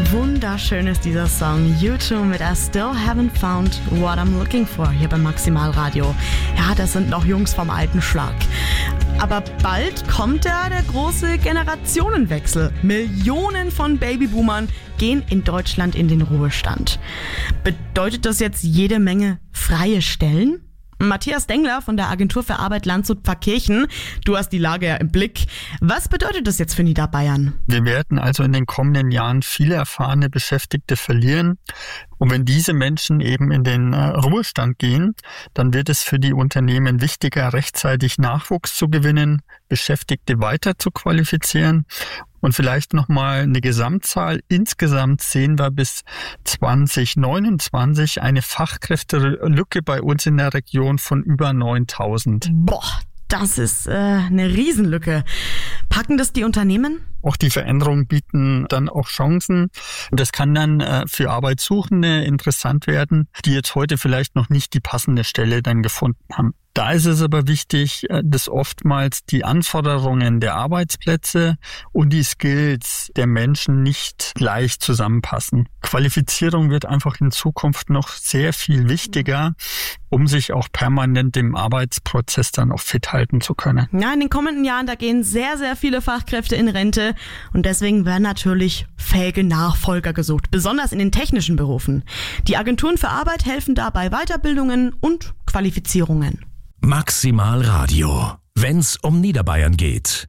Wunderschön ist dieser Song. U2 mit I Still Haven't Found What I'm Looking For hier beim Maximalradio. Ja, das sind noch Jungs vom alten Schlag. Aber bald kommt der große Generationenwechsel. Millionen von Babyboomern gehen in Deutschland in den Ruhestand. Bedeutet das jetzt jede Menge freie Stellen? Matthias Dengler von der Agentur für Arbeit Landshut-Pfarrkirchen. Du hast die Lage ja im Blick. Was bedeutet das jetzt für Niederbayern? Wir werden also in den kommenden Jahren viele erfahrene Beschäftigte verlieren. Und wenn diese Menschen eben in den Ruhestand gehen, dann wird es für die Unternehmen wichtiger, rechtzeitig Nachwuchs zu gewinnen, Beschäftigte weiter zu qualifizieren. Und vielleicht nochmal eine Gesamtzahl. Insgesamt sehen wir bis 2029 eine Fachkräftelücke bei uns in der Region von über 9.000. Boah, das ist eine Riesenlücke. Packen das die Unternehmen? Auch die Veränderungen bieten dann auch Chancen. Das kann dann für Arbeitssuchende interessant werden, die jetzt heute vielleicht noch nicht die passende Stelle dann gefunden haben. Da ist es aber wichtig, dass oftmals die Anforderungen der Arbeitsplätze und die Skills der Menschen nicht gleich zusammenpassen. Qualifizierung wird einfach in Zukunft noch sehr viel wichtiger, um sich auch permanent im Arbeitsprozess dann auch fit halten zu können. Ja, in den kommenden Jahren, da gehen sehr, sehr viele Fachkräfte in Rente und deswegen werden natürlich fähige Nachfolger gesucht, besonders in den technischen Berufen. Die Agenturen für Arbeit helfen dabei Weiterbildungen und Qualifizierungen. Maximalradio, wenn's um Niederbayern geht.